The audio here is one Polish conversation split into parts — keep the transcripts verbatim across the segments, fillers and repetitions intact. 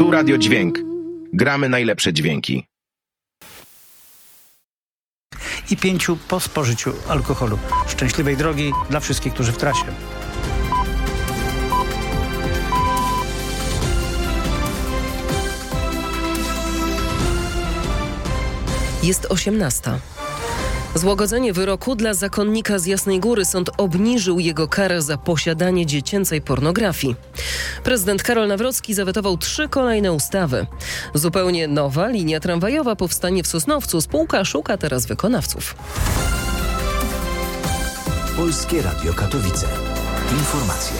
Tu Radio Dźwięk. Gramy najlepsze dźwięki. I pięciu po spożyciu alkoholu. Szczęśliwej drogi dla wszystkich, którzy w trasie. Jest osiemnasta. Złagodzenie wyroku dla zakonnika z Jasnej Góry. Sąd obniżył jego karę za posiadanie dziecięcej pornografii. Prezydent Karol Nawrocki zawetował trzy kolejne ustawy. Zupełnie nowa linia tramwajowa powstanie w Sosnowcu. Spółka szuka teraz wykonawców. Polskie Radio Katowice. Informacje.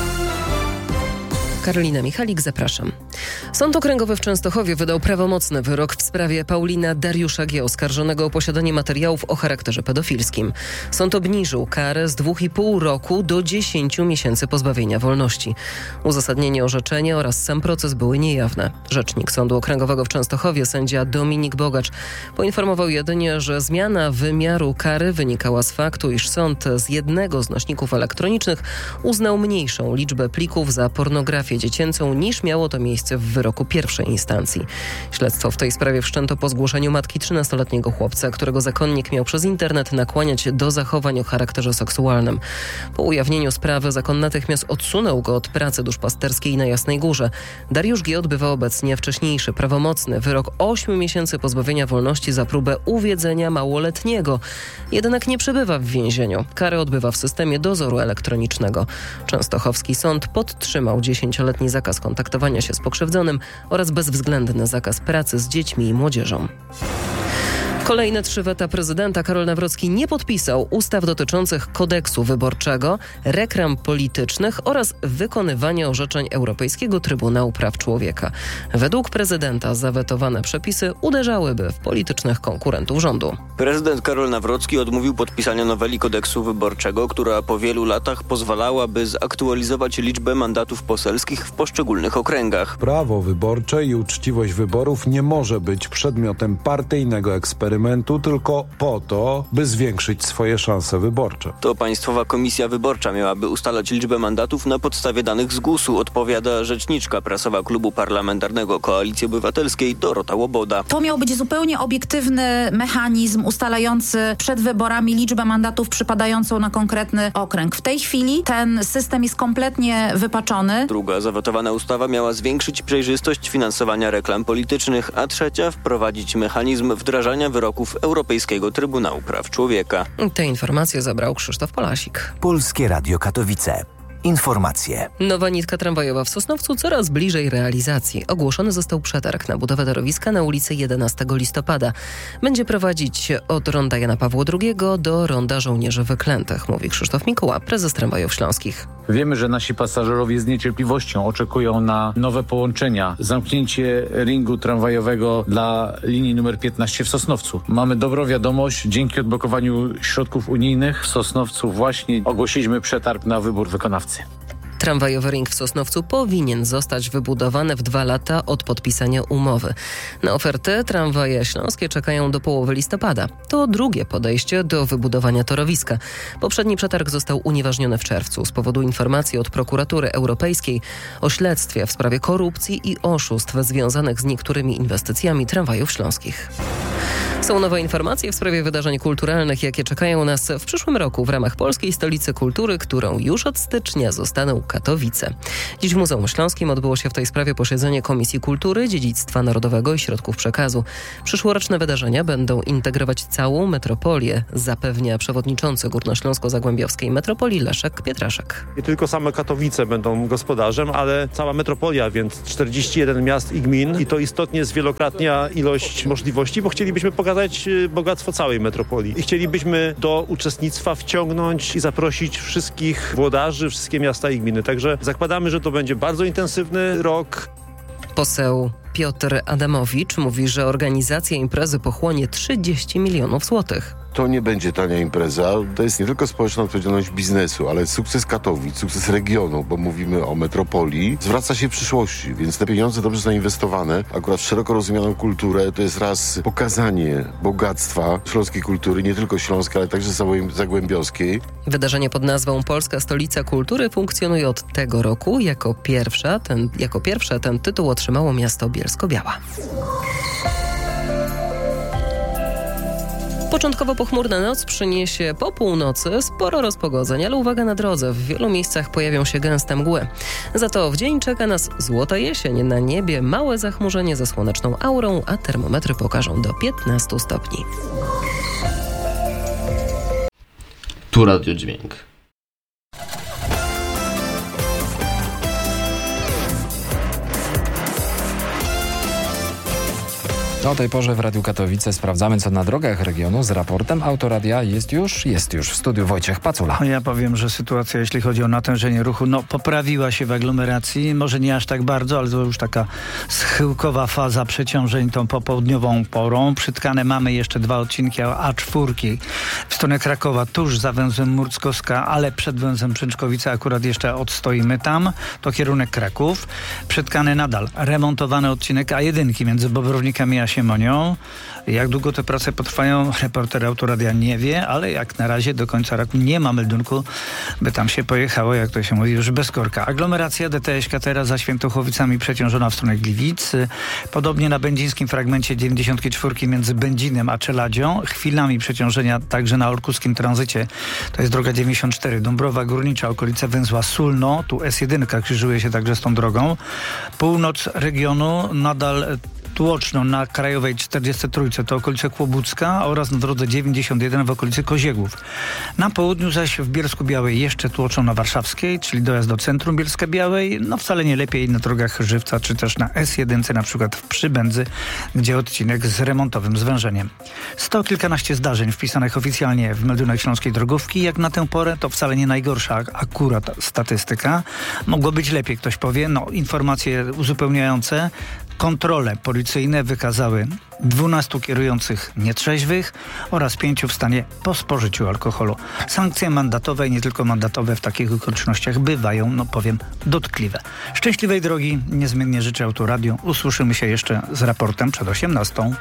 Karolina Michalik, zapraszam. Sąd Okręgowy w Częstochowie wydał prawomocny wyrok w sprawie Paulina Dariusza G., oskarżonego o posiadanie materiałów o charakterze pedofilskim. Sąd obniżył karę z dwóch i pół roku do dziesięciu miesięcy pozbawienia wolności. Uzasadnienie orzeczenia oraz sam proces były niejawne. Rzecznik Sądu Okręgowego w Częstochowie, sędzia Dominik Bogacz, poinformował jedynie, że zmiana wymiaru kary wynikała z faktu, iż sąd z jednego z nośników elektronicznych uznał mniejszą liczbę plików za pornografię dziecięcą niż miało to miejsce w wyroku pierwszej instancji. Śledztwo w tej sprawie wszczęto po zgłoszeniu matki trzynastoletniego chłopca, którego zakonnik miał przez internet nakłaniać do zachowań o charakterze seksualnym. Po ujawnieniu sprawy zakon natychmiast odsunął go od pracy duszpasterskiej na Jasnej Górze. Dariusz G. odbywa obecnie wcześniejszy prawomocny wyrok ośmiu miesięcy pozbawienia wolności za próbę uwiedzenia małoletniego. Jednak nie przebywa w więzieniu. Karę odbywa w systemie dozoru elektronicznego. Częstochowski sąd podtrzymał dziesięcioletni zakaz kontaktowania się z pokrzywdzonym oraz bezwzględny zakaz pracy z dziećmi i młodzieżą. Kolejne trzy weta prezydenta. Karol Nawrocki nie podpisał ustaw dotyczących kodeksu wyborczego, reklam politycznych oraz wykonywania orzeczeń Europejskiego Trybunału Praw Człowieka. Według prezydenta zawetowane przepisy uderzałyby w politycznych konkurentów rządu. Prezydent Karol Nawrocki odmówił podpisania noweli kodeksu wyborczego, która po wielu latach pozwalałaby zaktualizować liczbę mandatów poselskich w poszczególnych okręgach. Prawo wyborcze i uczciwość wyborów nie może być przedmiotem partyjnego eksperymentu, tylko po to, by zwiększyć swoje szanse wyborcze. To Państwowa Komisja Wyborcza miałaby ustalać liczbę mandatów na podstawie danych z gusu, odpowiada rzeczniczka prasowa Klubu Parlamentarnego Koalicji Obywatelskiej Dorota Łoboda. To miał być zupełnie obiektywny mechanizm ustalający przed wyborami liczbę mandatów przypadającą na konkretny okręg. W tej chwili ten system jest kompletnie wypaczony. Druga zawetowana ustawa miała zwiększyć przejrzystość finansowania reklam politycznych, a trzecia wprowadzić mechanizm wdrażania wyroków Europejskiego Trybunału Praw Człowieka. Te informacje zabrał Krzysztof Polasik. Polskie Radio Katowice. Informacje. Nowa nitka tramwajowa w Sosnowcu coraz bliżej realizacji. Ogłoszony został przetarg na budowę torowiska na ulicy jedenastego listopada. Będzie prowadzić się od ronda Jana Pawła drugiego do ronda Żołnierzy Wyklętych, mówi Krzysztof Mikoła, prezes Tramwajów Śląskich. Wiemy, że nasi pasażerowie z niecierpliwością oczekują na nowe połączenia. Zamknięcie ringu tramwajowego dla linii numer piętnaście w Sosnowcu. Mamy dobrą wiadomość. Dzięki odblokowaniu środków unijnych w Sosnowcu właśnie ogłosiliśmy przetarg na wybór wykonawcy. Tramwajowy ring w Sosnowcu powinien zostać wybudowany w dwa lata od podpisania umowy. Na ofertę tramwaje śląskie czekają do połowy listopada. To drugie podejście do wybudowania torowiska. Poprzedni przetarg został unieważniony w czerwcu z powodu informacji od Prokuratury Europejskiej o śledztwie w sprawie korupcji i oszustw związanych z niektórymi inwestycjami tramwajów śląskich. Są nowe informacje w sprawie wydarzeń kulturalnych, jakie czekają nas w przyszłym roku w ramach Polskiej Stolicy Kultury, którą już od stycznia zostaną Katowice. Dziś w Muzeum Śląskim odbyło się w tej sprawie posiedzenie Komisji Kultury, Dziedzictwa Narodowego i Środków Przekazu. Przyszłoroczne wydarzenia będą integrować całą metropolię, zapewnia przewodniczący Górnośląsko-Zagłębiowskiej Metropolii Leszek Pietraszek. Nie tylko same Katowice będą gospodarzem, ale cała metropolia, więc czterdzieści jeden miast i gmin i to istotnie zwielokrotnia ilość możliwości, bo chcielibyśmy pokazać bogactwo całej metropolii i chcielibyśmy do uczestnictwa wciągnąć i zaprosić wszystkich włodarzy, wszystkie miasta i gminy. Także zakładamy, że to będzie bardzo intensywny rok. Poseł Piotr Adamowicz mówi, że organizacja imprezy pochłonie trzydzieści milionów złotych. To nie będzie tania impreza. To jest nie tylko społeczna odpowiedzialność biznesu, ale sukces Katowic, sukces regionu, bo mówimy o metropolii, zwraca się w przyszłości, więc te pieniądze dobrze zainwestowane, akurat w szeroko rozumianą kulturę, to jest raz pokazanie bogactwa śląskiej kultury, nie tylko śląskiej, ale także zagłębiowskiej. Wydarzenie pod nazwą Polska Stolica Kultury funkcjonuje od tego roku. Jako pierwsza ten, jako pierwsze ten tytuł otrzymało miasto Bielsko-Biała. Początkowo pochmurna noc przyniesie po północy sporo rozpogodzeń, ale uwaga na drodze, w wielu miejscach pojawią się gęste mgły. Za to w dzień czeka nas złota jesień, na niebie małe zachmurzenie ze słoneczną aurą, a termometry pokażą do piętnastu stopni. Tu Radio Dźwięk. O tej porze w Radiu Katowice sprawdzamy, co na drogach regionu. Z raportem Autoradia jest już, jest już w studiu Wojciech Pacula. Ja powiem, że sytuacja, jeśli chodzi o natężenie ruchu, no poprawiła się w aglomeracji. Może nie aż tak bardzo, ale to już taka schyłkowa faza przeciążeń tą popołudniową porą. Przytkane mamy jeszcze dwa odcinki A cztery w stronę Krakowa, tuż za węzłem Murckowska, ale przed węzłem Przęczkowice akurat jeszcze odstoimy tam. To kierunek Kraków. Przytkany nadal remontowany odcinek A jeden między Bobrownikami a Siemonią. Jak długo te prace potrwają, reporter Autoradia nie wie, ale jak na razie do końca roku nie ma meldunku, by tam się pojechało, jak to się mówi, już bez korka. Aglomeracja D T S Katera za Świętochowicami przeciążona w stronę Gliwic. Podobnie na będzińskim fragmencie dziewięćdziesiąt cztery między Będzinem a Czeladzią. Chwilami przeciążenia także na orkuskim tranzycie. To jest droga dziewięćdziesiąt cztery. Dąbrowa Górnicza, okolice węzła Sulno. Tu S jeden krzyżuje się także z tą drogą. Północ regionu nadal tłoczno na Krajowej czterdziestej trzy, to okolice Kłobucka, oraz na drodze dziewięćdziesiąt jeden w okolicy Koziegłów. Na południu zaś w Bielsku-Białej jeszcze tłoczno na Warszawskiej, czyli dojazd do centrum Bielska-Białej. No wcale nie lepiej na drogach Żywca, czy też na S jeden, na przykład w Przybędzy, gdzie odcinek z remontowym zwężeniem. Sto kilkanaście zdarzeń wpisanych oficjalnie w meldunek Śląskiej Drogówki. Jak na tę porę to wcale nie najgorsza akurat statystyka. Mogło być lepiej, ktoś powie. No, informacje uzupełniające. Kontrole policyjne wykazały dwunastu kierujących nietrzeźwych oraz pięciu w stanie po spożyciu alkoholu. Sankcje mandatowe i nie tylko mandatowe w takich okolicznościach bywają, no powiem, dotkliwe. Szczęśliwej drogi niezmiennie życzę Autoradiu. Usłyszymy się jeszcze z raportem przed osiemnastą.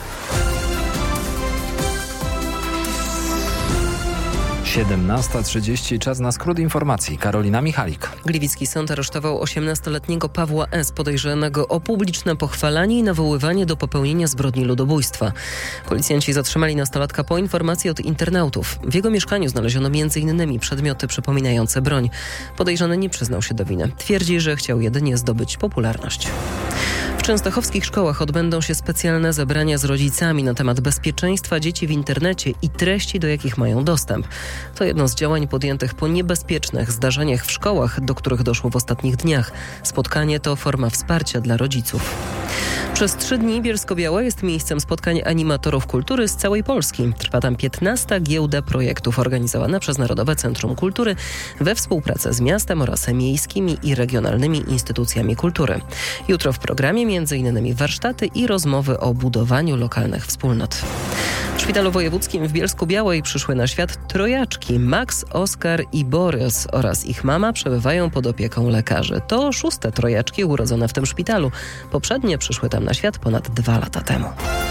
siedemnasta trzydzieści, czas na skrót informacji. Karolina Michalik. Gliwicki sąd aresztował osiemnastoletniego Pawła S., podejrzanego o publiczne pochwalanie i nawoływanie do popełnienia zbrodni ludobójstwa. Policjanci zatrzymali nastolatka po informacji od internautów. W jego mieszkaniu znaleziono między innymi przedmioty przypominające broń. Podejrzany nie przyznał się do winy. Twierdzi, że chciał jedynie zdobyć popularność. W częstochowskich szkołach odbędą się specjalne zebrania z rodzicami na temat bezpieczeństwa dzieci w internecie i treści, do jakich mają dostęp. To jedno z działań podjętych po niebezpiecznych zdarzeniach w szkołach, do których doszło w ostatnich dniach. Spotkanie to forma wsparcia dla rodziców. Przez trzy dni Bielsko-Biała jest miejscem spotkań animatorów kultury z całej Polski. Trwa tam piętnasta giełda projektów organizowana przez Narodowe Centrum Kultury we współpracy z miastem oraz miejskimi i regionalnymi instytucjami kultury. Jutro w programie między innymi warsztaty i rozmowy o budowaniu lokalnych wspólnot. W Szpitalu Wojewódzkim w Bielsku-Białej przyszły na świat trojaczki. Max, Oskar i Borys oraz ich mama przebywają pod opieką lekarzy. To szóste trojaczki urodzone w tym szpitalu. Poprzednie przyszły tam na świat ponad dwa lata temu.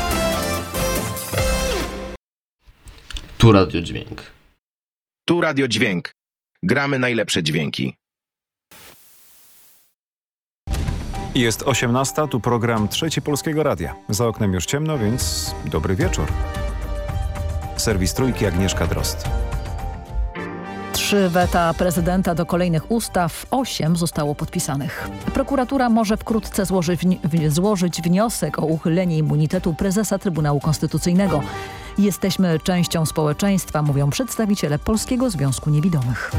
Tu Radio Dźwięk. Tu Radio Dźwięk. Gramy najlepsze dźwięki. Jest osiemnasta, tu program Trzeci Polskiego Radia. Za oknem już ciemno, więc dobry wieczór. Serwis Trójki, Agnieszka Drozd. Trzy weta prezydenta do kolejnych ustaw, osiem zostało podpisanych. Prokuratura może wkrótce złożyć, złożyć wniosek o uchylenie immunitetu prezesa Trybunału Konstytucyjnego. Jesteśmy częścią społeczeństwa, mówią przedstawiciele Polskiego Związku Niewidomych.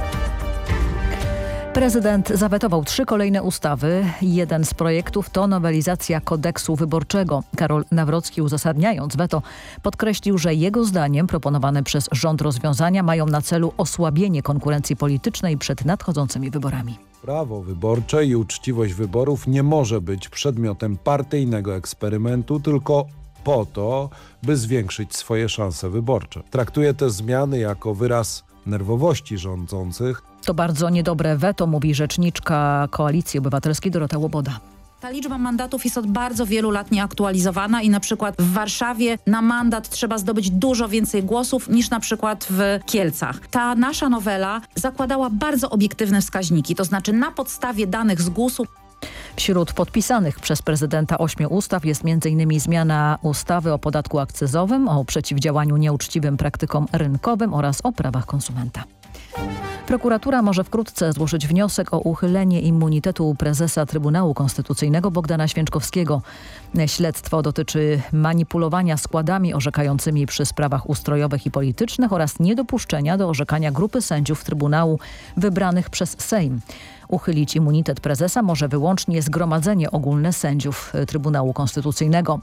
Prezydent zawetował trzy kolejne ustawy. Jeden z projektów to nowelizacja kodeksu wyborczego. Karol Nawrocki, uzasadniając weto, podkreślił, że jego zdaniem proponowane przez rząd rozwiązania mają na celu osłabienie konkurencji politycznej przed nadchodzącymi wyborami. Prawo wyborcze i uczciwość wyborów nie może być przedmiotem partyjnego eksperymentu, tylko po to, by zwiększyć swoje szanse wyborcze. Traktuję te zmiany jako wyraz nerwowości rządzących. To bardzo niedobre weto, mówi rzeczniczka Koalicji Obywatelskiej Dorota Łoboda. Ta liczba mandatów jest od bardzo wielu lat nieaktualizowana i na przykład w Warszawie na mandat trzeba zdobyć dużo więcej głosów niż na przykład w Kielcach. Ta nasza nowela zakładała bardzo obiektywne wskaźniki, to znaczy na podstawie danych z gusu. Wśród podpisanych przez prezydenta ośmiu ustaw jest między innymi zmiana ustawy o podatku akcyzowym, o przeciwdziałaniu nieuczciwym praktykom rynkowym oraz o prawach konsumenta. Prokuratura może wkrótce złożyć wniosek o uchylenie immunitetu prezesa Trybunału Konstytucyjnego Bogdana Święczkowskiego. Śledztwo dotyczy manipulowania składami orzekającymi przy sprawach ustrojowych i politycznych oraz niedopuszczenia do orzekania grupy sędziów Trybunału wybranych przez Sejm. Uchylić immunitet prezesa może wyłącznie Zgromadzenie Ogólne Sędziów Trybunału Konstytucyjnego.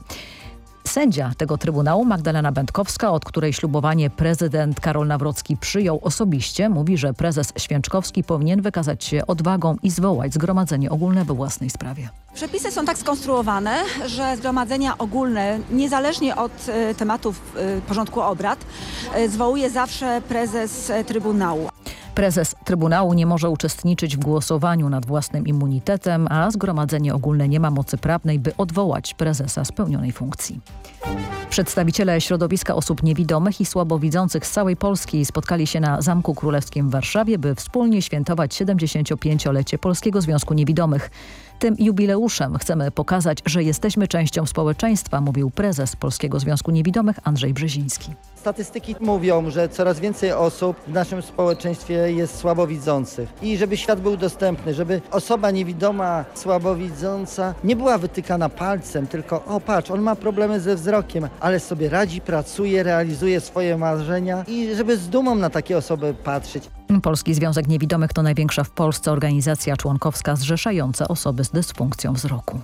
Sędzia tego Trybunału, Magdalena Będkowska, od której ślubowanie prezydent Karol Nawrocki przyjął osobiście, mówi, że prezes Święczkowski powinien wykazać się odwagą i zwołać Zgromadzenie Ogólne we własnej sprawie. Przepisy są tak skonstruowane, że zgromadzenia ogólne, niezależnie od y, tematów y, porządku obrad, y, zwołuje zawsze prezes y, Trybunału. Prezes Trybunału nie może uczestniczyć w głosowaniu nad własnym immunitetem, a Zgromadzenie Ogólne nie ma mocy prawnej, by odwołać prezesa z pełnionej funkcji. Przedstawiciele środowiska osób niewidomych i słabowidzących z całej Polski spotkali się na Zamku Królewskim w Warszawie, by wspólnie świętować siedemdziesięciopięciolecie Polskiego Związku Niewidomych. Tym jubileuszem chcemy pokazać, że jesteśmy częścią społeczeństwa, mówił prezes Polskiego Związku Niewidomych Andrzej Brzeziński. Statystyki mówią, że coraz więcej osób w naszym społeczeństwie jest słabowidzących i żeby świat był dostępny, żeby osoba niewidoma, słabowidząca nie była wytykana palcem, tylko o patrz, on ma problemy ze wzrokiem, ale sobie radzi, pracuje, realizuje swoje marzenia i żeby z dumą na takie osoby patrzeć. Polski Związek Niewidomych to największa w Polsce organizacja członkowska zrzeszająca osoby z dysfunkcją wzroku.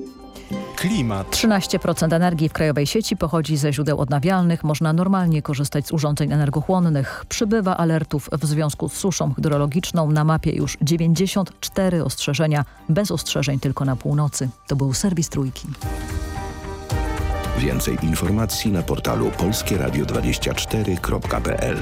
Klimat. trzynaście procent energii w krajowej sieci pochodzi ze źródeł odnawialnych. Można normalnie korzystać z urządzeń energochłonnych. Przybywa alertów w związku z suszą hydrologiczną. Na mapie już dziewięćdziesiąt cztery ostrzeżenia, bez ostrzeżeń tylko na północy. To był serwis Trójki. Więcej informacji na portalu polskie radio dwadzieścia cztery kropka p l.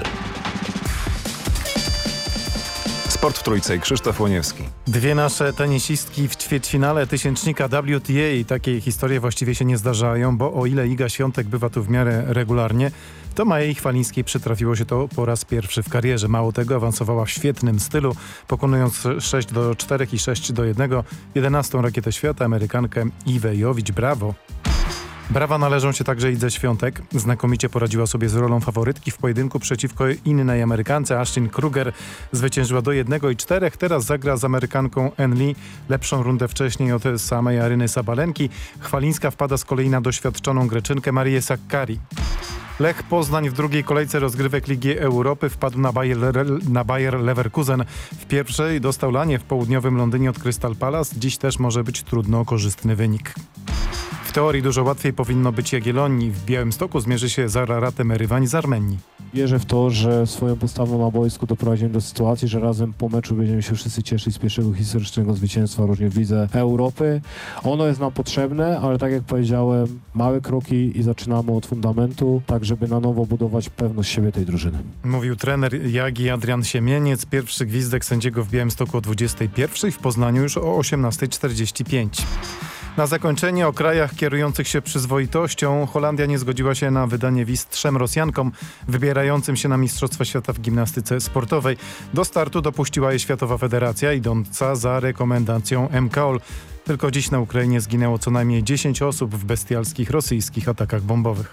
Sport w Trójce i Krzysztof Łoniewski. Dwie nasze tenisistki w ćwierćfinale tysięcznika W T A i takie historie właściwie się nie zdarzają, bo o ile Iga Świątek bywa tu w miarę regularnie, to Majej Chwalińskiej przytrafiło się to po raz pierwszy w karierze. Mało tego, awansowała w świetnym stylu, pokonując sześć do czterech i sześć do jednego jedenastą rakietę świata, Amerykankę Iwę Jowicz. Brawo! Brawa należą się także Idze Świątek. Znakomicie poradziła sobie z rolą faworytki w pojedynku przeciwko innej Amerykance. Ashton Kruger zwyciężyła do jednego i czterech. Teraz zagra z Amerykanką Ann Lee. Lepszą rundę wcześniej od samej Aryny Sabalenki. Chwalińska wpada z kolei na doświadczoną Greczynkę Marię Sakkari. Lech Poznań w drugiej kolejce rozgrywek Ligi Europy wpadł na Bayer, na Bayer Leverkusen. W pierwszej dostał lanie w południowym Londynie od Crystal Palace. Dziś też może być trudno korzystny wynik. W teorii dużo łatwiej powinno być Jagiellonii. W Białymstoku zmierzy się z Araratem Erywań z Armenii. Wierzę w to, że swoją postawą na boisku doprowadzimy do sytuacji, że razem po meczu będziemy się wszyscy cieszyć z pierwszego historycznego zwycięstwa również w Lidze Europy. Ono jest nam potrzebne, ale tak jak powiedziałem, małe kroki i zaczynamy od fundamentu, tak żeby na nowo budować pewność siebie tej drużyny. Mówił trener Jagi Adrian Siemieniec. Pierwszy gwizdek sędziego w Białymstoku o dwudziestej pierwszej, w Poznaniu już o osiemnastej czterdzieści pięć. Na zakończenie o krajach kierujących się przyzwoitością. Holandia nie zgodziła się na wydanie wiz trzem Rosjankom wybierającym się na Mistrzostwa Świata w gimnastyce sportowej. Do startu dopuściła je Światowa Federacja, idąca za rekomendacją M K O L. Tylko dziś na Ukrainie zginęło co najmniej dziesięć osób w bestialskich rosyjskich atakach bombowych.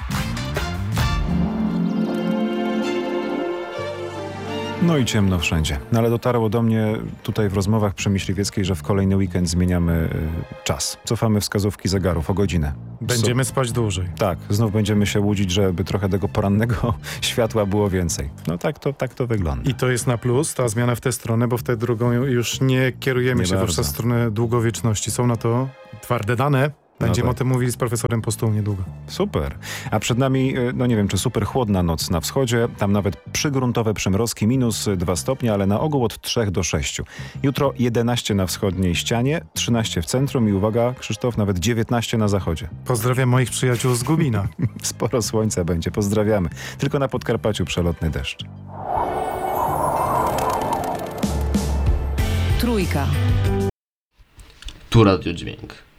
No i ciemno wszędzie. No ale dotarło do mnie tutaj w rozmowach przy Myśliwieckiej, że w kolejny weekend zmieniamy y, czas. Cofamy wskazówki zegarów o godzinę. Będziemy spać dłużej. Tak, znów będziemy się łudzić, żeby trochę tego porannego światła było więcej. No tak to, tak to wygląda. I to jest na plus, ta zmiana w tę stronę, bo w tę drugą już nie kierujemy nie się w stronę długowieczności. Są na to twarde dane. Będziemy No o tym mówili z profesorem Postułą niedługo. Super. A przed nami, no nie wiem, czy super chłodna noc na wschodzie. Tam nawet przygruntowe przymrozki, minus dwa stopnie, ale na ogół od trzech do sześciu. Jutro jedenaście na wschodniej ścianie, trzynaście w centrum i uwaga, Krzysztof, nawet dziewiętnaście na zachodzie. Pozdrawiam moich przyjaciół z Gubina. Sporo słońca będzie, pozdrawiamy. Tylko na Podkarpaciu przelotny deszcz. Trójka. Tu Radio Dźwięk.